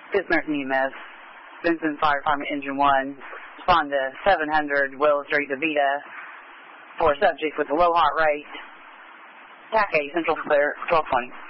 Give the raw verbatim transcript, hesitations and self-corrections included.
Fifth American E M S, Vincent Fire Department Engine one, respond to seven hundred Willow Street, Avita, for a subject with a low heart rate. T A C A, Central Clear, twelve twenty.